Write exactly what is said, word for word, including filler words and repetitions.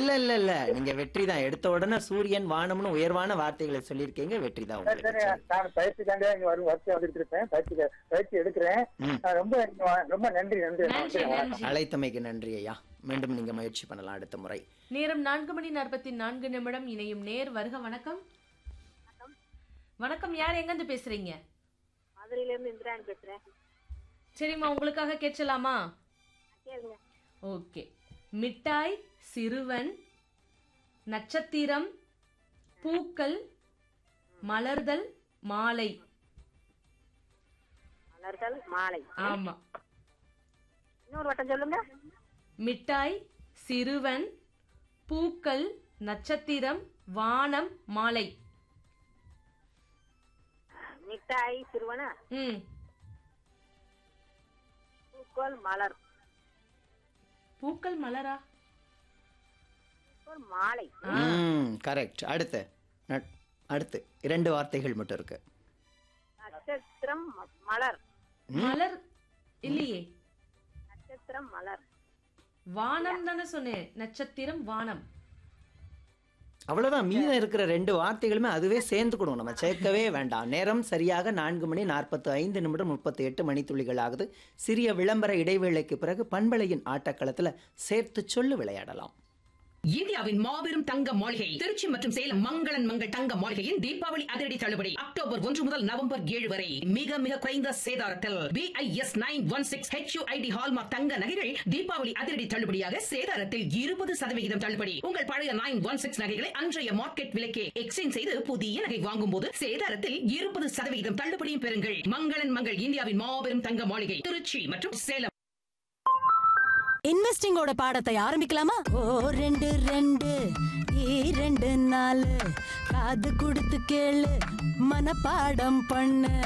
இல்ல இல்ல இல்ல நீங்க வெற்றி தான். எடுத்த உடனே சூரியன் வானம்னு உயர்வான வார்த்தைகளை சொல்லியிருக்கீங்க. வெற்றி தான் சரி உங்களுக்கு. சரி நான் பயிற்சிக்காண்டே இங்க வரும் வரிசை வந்துட்டு இருப்பேன். பயிற்சி பயிற்சி எடுக்கிறேன். ம். ஆஹ் ரொம்ப ரொம்ப நன்றி நன்றி நன்றி நன்றி. நன்றி. அழைத்தமைக்கு நன்றி ஐயா. மீண்டும் நீங்க முயற்சி பண்ணலாம் அடுத்த முறை. நேரம் நான்கு மணி நாற்பத்தி நான்கு நிமிடம். இணையும் நேர் வருக. வணக்கம். வணக்கம். யார் எங்க இருந்து பேசுறீங்க? மதுரையில இருந்து இந்திராணி பேசுறேன். சரிம்மா, உங்களுக்காக கேட்கலாமா? கேளுங்க. ஓகே. மிட்டாய், சிறுவன், நட்சத்திரம், பூக்கள், மலர்தல், மாலை. மலர்கள் மாலை. ஆமா. இன்னொரு வட்டம் சொல்லுங்க. மிட்டாய், சிறுவன், பூக்கள், நட்சத்திரம், வானம், மாலை. மிட்டாய் சிறுவனா ம் பூக்கள் மலர் பூக்கள் மலரா? பூக்கள் மாலை. ம் கரெக்ட். அடுத்து நட்- அடுத்து இரண்டு வார்த்தைகள் மட்டும் இருக்கு. நட்சத்திரம் ம- மலர். மலர் இல்லையே. நட்சத்திரம் மலர். வானம் தானே சொன்னேன். நட்சத்திரம் வானம். அவ்வளவுதான். மீதம் இருக்கிற ரெண்டு வார்த்தைகளுமே அதுவே சேர்ந்துக்கணும். நம்ம சேர்க்கவே வேண்டாம். நேரம் சரியாக நான்கு மணி நாற்பத்தி ஐந்து நிமிடம் முப்பத்தி எட்டு மணித்துளிகள் ஆகுது. சிறிய விளம்பர இடைவேளைக்கு பிறகு பண்பலையின் ஆட்டக்களத்துல சேர்த்து சொல்லு விளையாடலாம். இந்தியாவின் மாபெரும் தங்க மாளிகை திருச்சி மற்றும் சேலம் மங்களன் மங்கள் தங்க மாளிகையின் தீபாவளி அதிரடி தள்ளுபடி அக்டோபர் ஒன்று முதல் நவம்பர் ஏழு வரை மிக மிக குறைந்த சேதாரத்தில் BIS nine one six HUID hallmark தங்க நகைகள் தீபாவளி அதிரடி தள்ளுபடியாக சேதாரத்தில் இருபது சதவிகிதம் தள்ளுபடி. உங்கள் பழைய நைன் ஒன் சிக்ஸ் நகைகளை அன்றைய மார்க்கெட் விலைக்கு எக்ஸ்சேஞ்ச் செய்து புதிய நகை வாங்கும் போது சேதாரத்தில் இருபது சதவிகிதம் தள்ளுபடியும் பெறுங்கள். மங்களன் மங்கள் இந்தியாவின் மாபெரும் தங்க மாளிகை திருச்சி மற்றும் சேலம். இன்வெஸ்டிங்கோட பாடத்தை ஆரம்பிக்கலாமா? ஓ ரெண்டு ரெண்டு இரண்டு நாலு காது கொடுத்து கேளு மனப்பாடம் பண்ணு.